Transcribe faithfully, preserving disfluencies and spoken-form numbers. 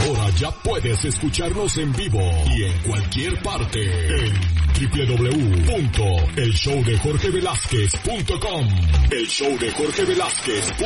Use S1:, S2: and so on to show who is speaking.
S1: Ahora ya puedes escucharnos en vivo y en cualquier parte en doble u doble u doble u punto el show de jorge velázquez punto com. El show de jorge velázquez punto com.